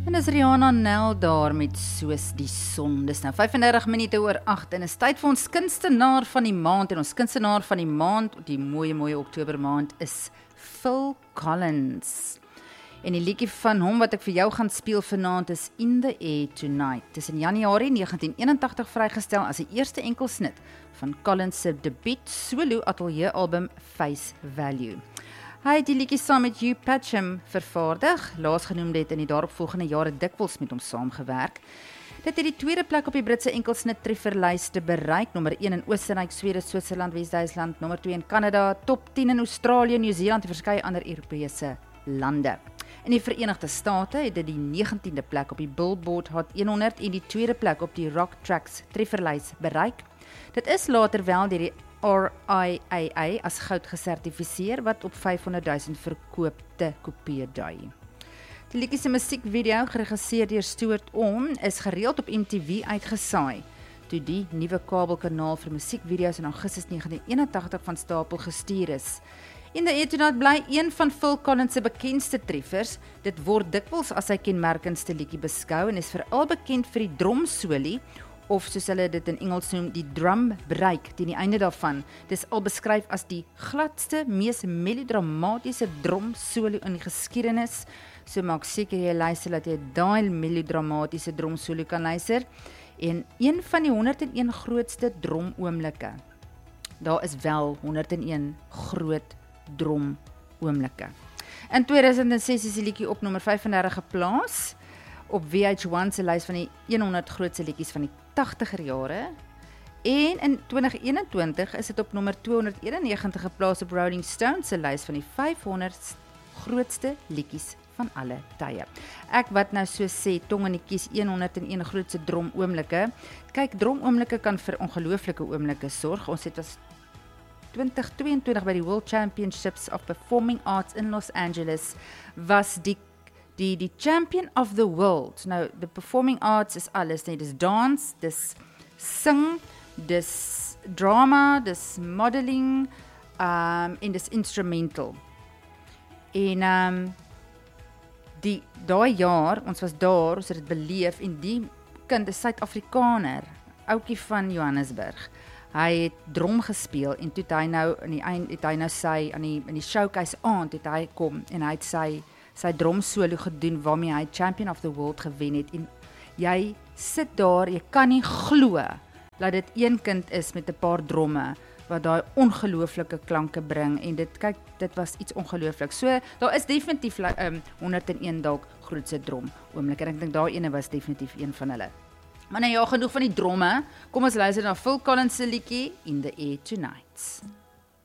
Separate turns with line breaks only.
En is Rihanna Nel daar met Soos die Son. Dis nou 35 minute oor 8 en is tyd vir ons kunstenaar van die maand. En ons kunstenaar van die maand, die mooie Oktober maand, is Phil Collins. En die liedjie van hom wat ek vir jou gaan speel vanaand is In the Air Tonight. Dis in Januarie 1981 vrygestel as die eerste enkelsnit van Collins se debuut solo ateljee album Face Value. Hy het die liedjie saam met Hugh Patcham vervaardig. Laasgenoemde het in die daaropvolgende jare dikwels met hom saamgewerk. Dit het die tweede plek op die Britse enkelsnit trefferlyste bereik, nommer 1 in Oostenryk, Swede, Switserland, Wes-Duitsland, nommer 2 in Kanada, top 10 in Australië, Nieu-Seeland en verskeie ander Europese lande. In die Verenigde State het dit die 19de plek op die Billboard Hot 100 en die tweede plek op die Rock Tracks trefferlys bereik. Dit is later wel deur die RIAA as goud gesertifiseer wat op 500,000 verkoopte kopieë dui. Die liedjie se musiekvideo, geregisseer deur Stuart Orme, is gereeld op MTV uitgesaai toe die nuwe kabelkanaal vir musiekvideo's in Augustus 1981 van stapel gestuur is. In the Air Tonight bly een van Phil Collins se bekendste treffers. Dit word dikwels as sy kenmerkendste liedjie beskou en is veral bekend vir die drumsolie, of soos hulle dit in Engels noem, die drum break teen die einde daarvan. Dis al beskryf as die gladste, mees melodramatiese drumsolo in die geskiedenis. So maak seker jy luister dat jy daai melodramatiese drumsolo kan luister. En een van die 101 grootste dromoomblikke. Daar is wel 101 groot dromoomblikke. In 2006 is die liedjie op nommer 35 geplaas op VH1 se lys van die 100 grootste liedjies van die 80er jare. En in 2021 is dit op nommer 291 geplaas op Rolling Stone se lys van die 500 grootste liedjies van alle tye. Ek wat nou so sê, tong in die kies, 101 grootste dromoomblikke. Kyk, dromoomblikke kan vir ongelooflike oomblikke sorg. Ons het was 2022 by die World Championships of Performing Arts in Los Angeles was die champion of the world. Nou, the performing arts is alles, nee, dis dans, dis sing, dis drama, dis modeling, en dis instrumental. En daai jaar, ons was daar, ons het dit beleef, en die kind is Suid-Afrikaner, oukie van Johannesburg. Hy het drum gespeel, en toe het hy nou, in die showcase aand, het hy kom, en hy het sy drum solo gedoen, waarmee hy Champion of the World gewen het, en jy sit daar, jy kan nie glo, dat dit een kind is met 'n paar dromme, wat daai ongelooflike klanke bring, en dit was iets ongelooflik. So, daar is definitief 101 dalk grootste drom oomblik, en ek dink daai ene was definitief een van hulle. Maar nou ja, genoeg van die dromme, kom ons luister na Phil Collins se liedjie In the Air Tonight.